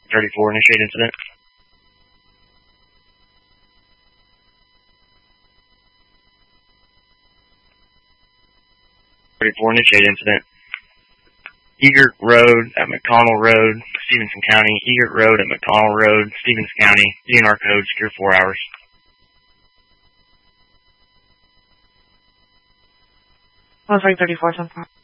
34, initiate incident. 34, initiate incident. Egert Road at McConnell Road, Stevenson County. Egert Road at McConnell Road, Stevenson County. DNR code, secure 4 hours. 134, 10-4.